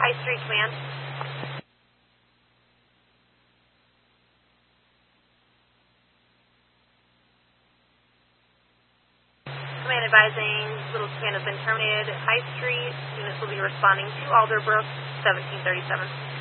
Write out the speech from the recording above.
High Street Command. Command advising Little Command has been terminated. High Street units will be responding to Alderbrook 1737.